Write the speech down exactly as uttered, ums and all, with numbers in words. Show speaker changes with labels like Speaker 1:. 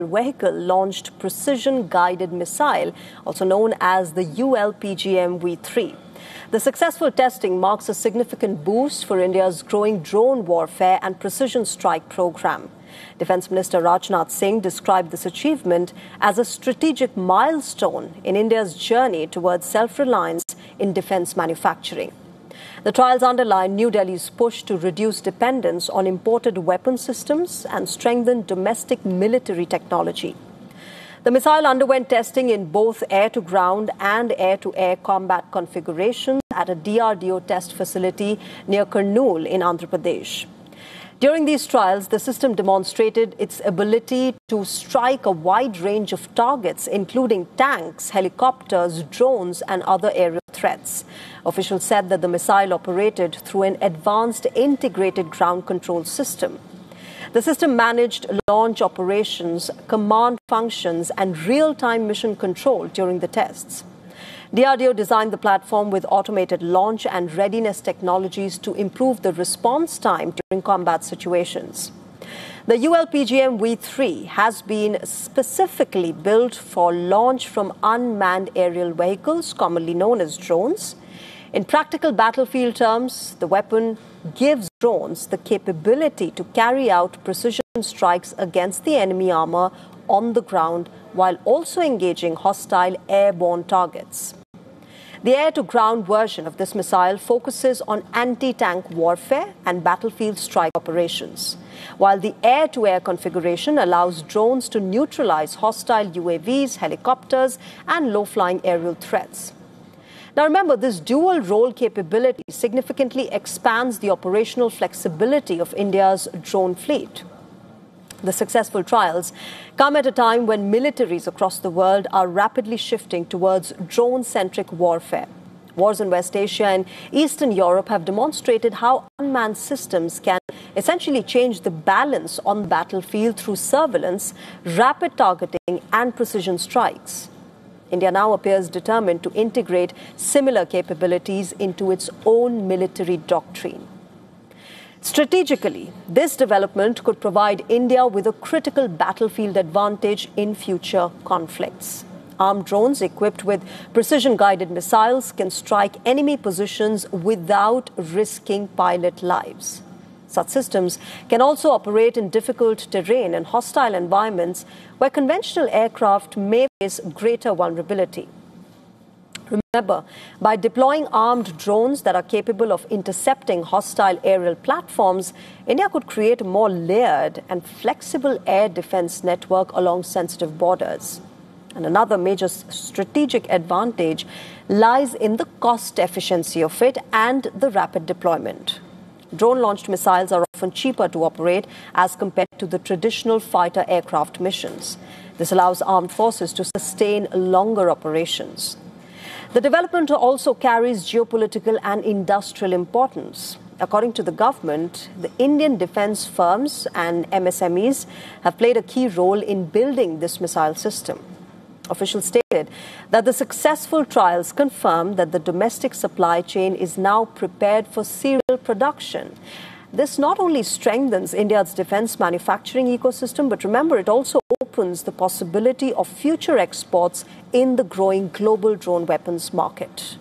Speaker 1: vehicle-launched precision-guided missile, also known as the U L P G M V three. The successful testing marks a significant boost for India's growing drone warfare and precision strike program. Defence Minister Rajnath Singh described this achievement as a strategic milestone in India's journey towards self-reliance in defence manufacturing. The trials underline New Delhi's push to reduce dependence on imported weapon systems and strengthen domestic military technology. The missile underwent testing in both air-to-ground and air-to-air combat configurations at a D R D O test facility near Kurnool in Andhra Pradesh. During these trials, the system demonstrated its ability to strike a wide range of targets, including tanks, helicopters, drones, and other aerial threats. Officials said that the missile operated through an advanced integrated ground control system. The system managed launch operations, command functions, and real-time mission control during the tests. D R D O designed the platform with automated launch and readiness technologies to improve the response time during combat situations. The U L P G M V three has been specifically built for launch from unmanned aerial vehicles, commonly known as drones. In practical battlefield terms, the weapon gives drones the capability to carry out precision strikes against the enemy armor on the ground while also engaging hostile airborne targets. The air-to-ground version of this missile focuses on anti-tank warfare and battlefield strike operations, while the air-to-air configuration allows drones to neutralize hostile U A Vs, helicopters, and low-flying aerial threats. Now remember, this dual-role capability significantly expands the operational flexibility of India's drone fleet. The successful trials come at a time when militaries across the world are rapidly shifting towards drone-centric warfare. Wars in West Asia and Eastern Europe have demonstrated how unmanned systems can essentially change the balance on the battlefield through surveillance, rapid targeting, and precision strikes. India now appears determined to integrate similar capabilities into its own military doctrine. Strategically, this development could provide India with a critical battlefield advantage in future conflicts. Armed drones equipped with precision-guided missiles can strike enemy positions without risking pilot lives. Such systems can also operate in difficult terrain and hostile environments where conventional aircraft may face greater vulnerability. Remember, by deploying armed drones that are capable of intercepting hostile aerial platforms, India could create a more layered and flexible air defense network along sensitive borders. And another major strategic advantage lies in the cost efficiency of it and the rapid deployment. Drone-launched missiles are often cheaper to operate as compared to the traditional fighter aircraft missions. This allows armed forces to sustain longer operations. The development also carries geopolitical and industrial importance. According to the government, the Indian defense firms and M S M Es have played a key role in building this missile system. Officials stated that the successful trials confirm that the domestic supply chain is now prepared for serial production. This not only strengthens India's defense manufacturing ecosystem, but remember, it also opens the possibility of future exports in the growing global drone weapons market.